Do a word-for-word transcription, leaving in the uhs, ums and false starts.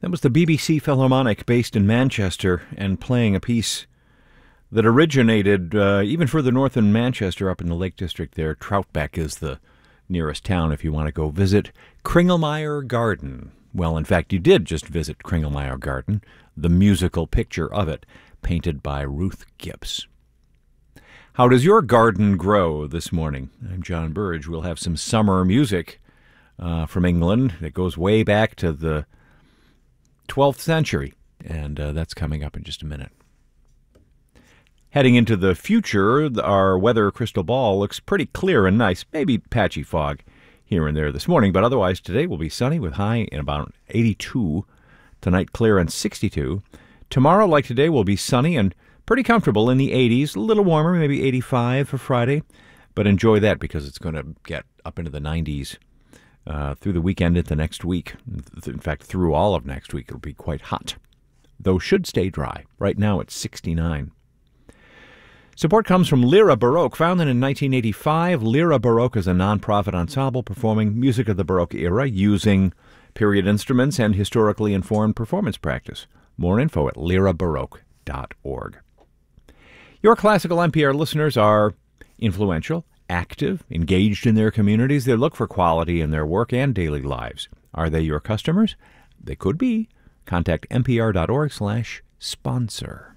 That was the B B C Philharmonic based in Manchester and playing a piece that originated uh, even further north in Manchester, up in the Lake District there. Troutbeck is the nearest town if you want to go visit Kringlemeyer Garden. Well, in fact, you did just visit Kringlemeyer Garden, the musical picture of it, painted by Ruth Gibbs. How does your garden grow this morning? I'm John Burge. We'll have some summer music uh, from England that goes way back to the twelfth century, and uh, that's coming up in just a minute. Heading into the future, our weather crystal ball looks pretty clear and nice, maybe patchy fog here and there this morning, but otherwise today will be sunny with high in about eighty-two, tonight clear and sixty-two. Tomorrow, like today, will be sunny and pretty comfortable in the eighties, a little warmer, maybe eighty-five for Friday, but enjoy that because it's going to get up into the nineties uh, through the weekend into next week. In fact, through all of next week, it'll be quite hot, though should stay dry. Right now, it's sixty-nine. Support comes from Lyra Baroque. Founded in nineteen eighty-five, Lyra Baroque is a nonprofit ensemble performing music of the Baroque era using period instruments and historically informed performance practice. More info at lyra baroque dot org. Your classical N P R listeners are influential, active, engaged in their communities. They look for quality in their work and daily lives. Are they your customers? They could be. Contact npr dot org slash sponsor.